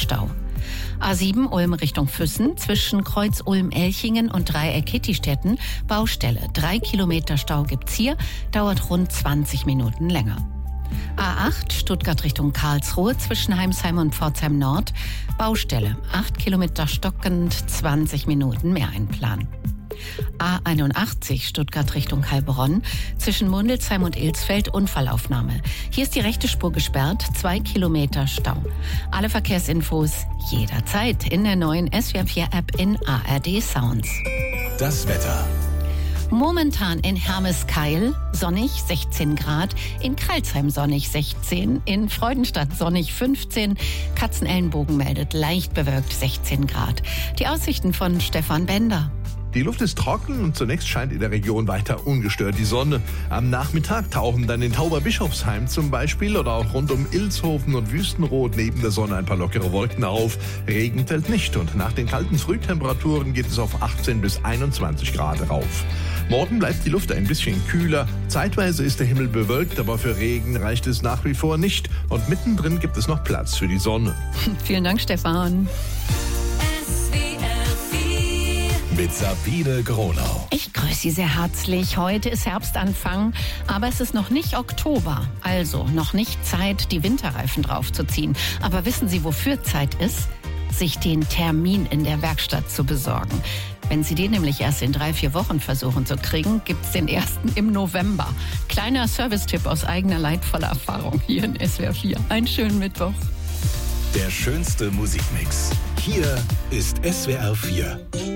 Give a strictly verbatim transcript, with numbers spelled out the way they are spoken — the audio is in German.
Stau. A sieben Ulm Richtung Füssen, zwischen Kreuz Ulm-Elchingen und Dreieck Kittistetten, Baustelle. Drei Kilometer Stau gibt's hier, dauert rund zwanzig Minuten länger. A acht Stuttgart Richtung Karlsruhe, zwischen Heimsheim und Pforzheim Nord, Baustelle. Acht Kilometer stockend, zwanzig Minuten mehr einplanen. A einundachtzig Stuttgart Richtung Heilbronn, zwischen Mundelsheim und Ilsfeld Unfallaufnahme. Hier ist die rechte Spur gesperrt, zwei Kilometer Stau. Alle Verkehrsinfos jederzeit in der neuen S W R vier App in A R D Sounds. Das Wetter. Momentan in Hermeskeil sonnig sechzehn Grad, in Crailsheim sonnig sechzehn, in Freudenstadt sonnig fünfzehn, Katzenellenbogen meldet leicht bewölkt sechzehn Grad. Die Aussichten von Stefan Bender. Die Luft ist trocken und zunächst scheint in der Region weiter ungestört die Sonne. Am Nachmittag tauchen dann in Tauberbischofsheim zum Beispiel oder auch rund um Ilshofen und Wüstenrot neben der Sonne ein paar lockere Wolken auf. Regen fällt nicht und nach den kalten Frühtemperaturen geht es auf achtzehn bis einundzwanzig Grad rauf. Morgen bleibt die Luft ein bisschen kühler. Zeitweise ist der Himmel bewölkt, aber für Regen reicht es nach wie vor nicht. Und mittendrin gibt es noch Platz für die Sonne. Vielen Dank, Stefan. Mit Sabine Gronau. Ich grüße Sie sehr herzlich. Heute ist Herbstanfang, aber es ist noch nicht Oktober. Also noch nicht Zeit, die Winterreifen draufzuziehen. Aber wissen Sie, wofür Zeit ist? Sich den Termin in der Werkstatt zu besorgen. Wenn Sie den nämlich erst in drei, vier Wochen versuchen zu kriegen, gibt's den ersten im November. Kleiner Servicetipp aus eigener leidvoller Erfahrung hier in S W R vier. Einen schönen Mittwoch. Der schönste Musikmix. Hier ist S W R vier.